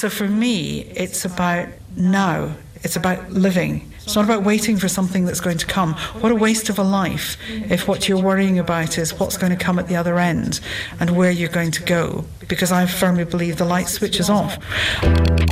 So for me, it's about now. It's about living. It's not about waiting for something that's going to come. What a waste of a life if what you're worrying about is what's going to come at the other end and where you're going to go, because I firmly believe the light switch is off.